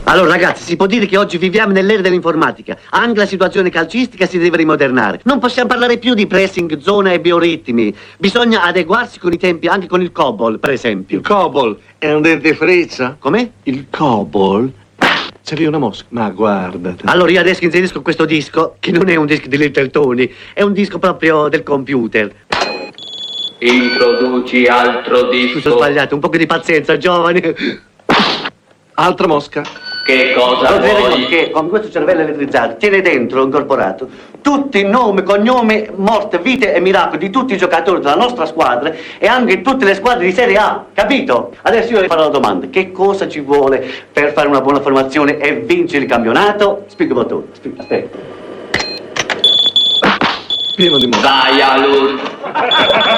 Allora ragazzi, si può dire che oggi viviamo nell'era dell'informatica. Anche la situazione calcistica si deve rimodernare. Non possiamo parlare più di pressing, zona e bioritmi. Bisogna adeguarsi con i tempi, anche con il COBOL, per esempio. Il COBOL è un dentifricio? Com'è? Il COBOL? C'è lì una mosca? Ma guarda. Allora io adesso inserisco questo disco, che non è un disco di Little Tony, è un disco proprio del computer. Introduci altro disco. Scusa, ho sbagliato, un po' di pazienza, giovani. Altra mosca? Che cosa Non si rende vuoi? conto che con questo cervello elettrizzato tiene dentro incorporato tutti i nomi, cognome, morte, vite e miracoli di tutti i giocatori della nostra squadra e anche tutte le squadre di Serie A, capito? Adesso io le farò la domanda: che cosa ci vuole per fare una buona formazione e vincere il campionato? Spiegalo tu, aspetta. Pieno di mosche. Vai a lui.